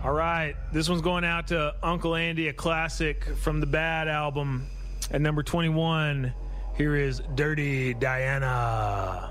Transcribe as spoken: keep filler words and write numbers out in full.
All right, this one's going out to Uncle Andy, a classic from the Bad album. At number twenty-one, here is Dirty Diana.